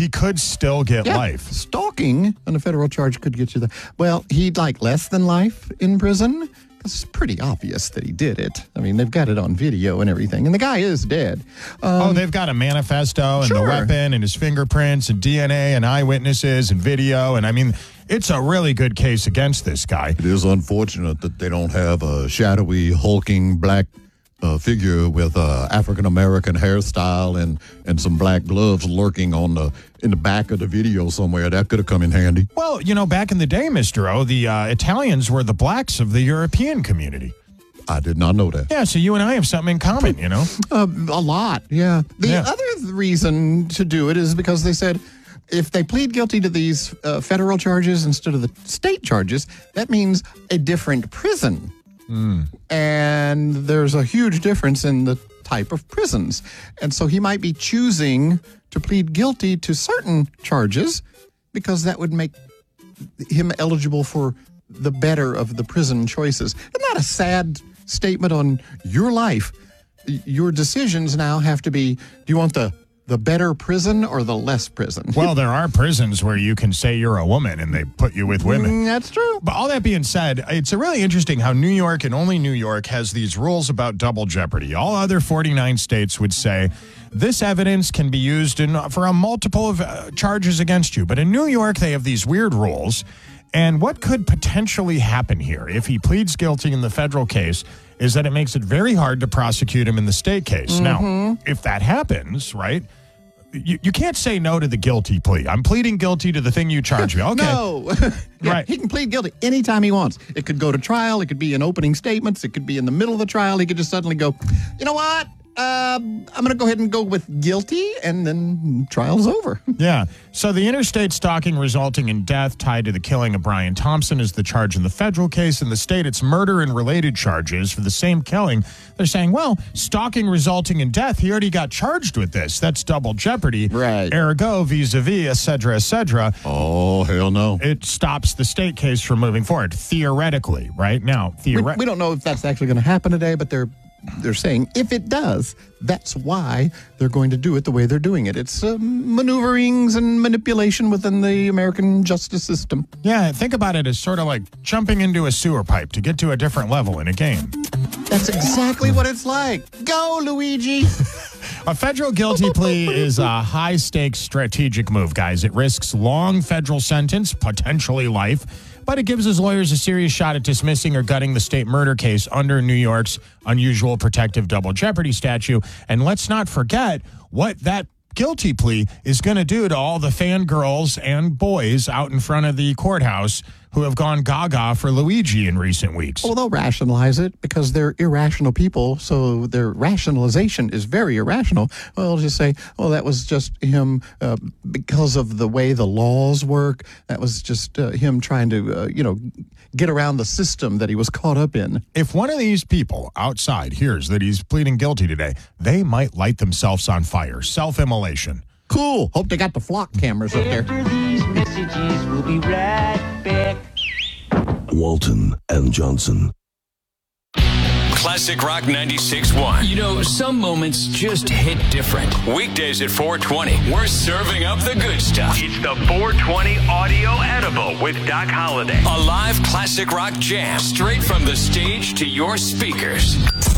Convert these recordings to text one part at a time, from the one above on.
he could still get life. Stalking on a federal charge could get you the. Well, he'd like less than life in prison. It's pretty obvious that he did it. I mean, they've got it on video and everything, and the guy is dead. They've got a manifesto and the weapon and his fingerprints and DNA and eyewitnesses and video, and I mean, it's a really good case against this guy. It is unfortunate that they don't have a shadowy, hulking black figure with African-American hairstyle and some black gloves lurking in the back of the video somewhere. That could have come in handy. Well, back in the day, Mr. O, the Italians were the blacks of the European community. I did not know that. Yeah, so you and I have something in common, A lot, yeah. The other reason to do it is because they said if they plead guilty to these federal charges instead of the state charges, that means a different prison. And there's a huge difference in the type of prisons. And so he might be choosing to plead guilty to certain charges because that would make him eligible for the better of the prison choices. Isn't that a sad statement on your life? Your decisions now have to be, do you want the better prison or the less prison? Well, there are prisons where you can say you're a woman and they put you with women. That's true. But all that being said, it's really interesting how New York and only New York has these rules about double jeopardy. All other 49 states would say this evidence can be used for a multiple of charges against you. But in New York, they have these weird rules. And what could potentially happen here if he pleads guilty in the federal case is that it makes it very hard to prosecute him in the state case. Now, if that happens, right, you can't say no to the guilty plea. I'm pleading guilty to the thing you charge me. Okay. No. Right. He can plead guilty anytime he wants. It could go to trial. It could be in opening statements. It could be in the middle of the trial. He could just suddenly go, you know what? I'm going to go ahead and go with guilty, and then trial's over. Yeah. So the interstate stalking resulting in death tied to the killing of Brian Thompson is the charge in the federal case. In the state, it's murder and related charges for the same killing. They're saying, well, stalking resulting in death, he already got charged with this. That's double jeopardy. Right. Ergo, vis-a-vis, et cetera, et cetera. Oh, hell no. It stops the state case from moving forward, theoretically, right? Now, we don't know if that's actually going to happen today, but they're saying if it does, that's why they're going to do it the way they're doing it. It's maneuverings and manipulation within the American justice system. Yeah, think about it as sort of like jumping into a sewer pipe to get to a different level in a game. That's exactly what it's like. Go, Luigi. A federal guilty plea is a high-stakes strategic move, guys. It risks long federal sentence, potentially life, but it gives his lawyers a serious shot at dismissing or gutting the state murder case under New York's unusual protective double jeopardy statute. And let's not forget what that guilty plea is going to do to all the fangirls and boys out in front of the courthouse who have gone gaga for Luigi in recent weeks. Well, they'll rationalize it because they're irrational people, so their rationalization is very irrational. Well, they'll just say, oh, that was just him because of the way the laws work. That was just him trying to, get around the system that he was caught up in. If one of these people outside hears that he's pleading guilty today, they might light themselves on fire. Self-immolation. Cool. Hope they got the flock cameras up there. After these messages, we'll be right back. Walton and Johnson. Classic Rock 96.1. Some moments just hit different. Weekdays at 4:20, we're serving up the good stuff. It's the 420 Audio Edible with Doc Holliday. A live classic rock jam straight from the stage to your speakers.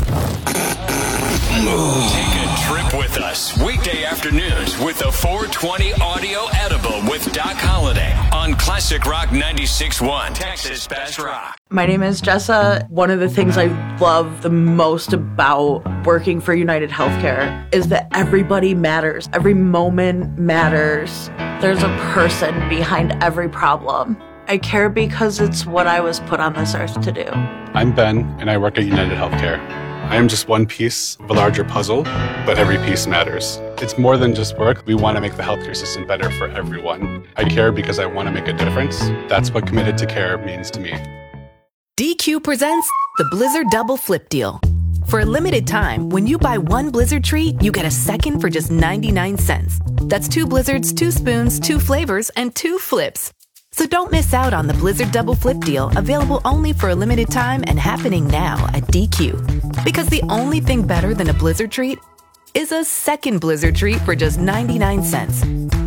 Take a trip with us weekday afternoons with the 420 Audio Edible with Doc Holliday on Classic Rock 96.1, Texas Best Rock. My name is Jessa. One of the things I love the most about working for United Healthcare is that everybody matters. Every moment matters. There's a person behind every problem. I care because it's what I was put on this earth to do. I'm Ben, and I work at United Healthcare. I am just one piece of a larger puzzle, but every piece matters. It's more than just work. We want to make the healthcare system better for everyone. I care because I want to make a difference. That's what committed to care means to me. DQ presents the Blizzard Double Flip Deal. For a limited time, when you buy one Blizzard treat, you get a second for just 99 cents. That's 2 Blizzards, 2 spoons, 2 flavors, and 2 flips. So don't miss out on the Blizzard Double Flip Deal, available only for a limited time and happening now at DQ. Because the only thing better than a Blizzard treat is a second Blizzard treat for just 99 cents.